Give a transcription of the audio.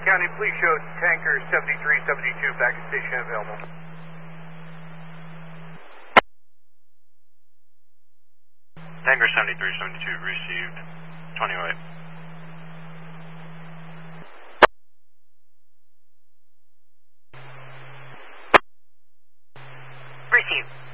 County, please show tanker 7372 back at station available. Tanker 7372 received 2008. Received.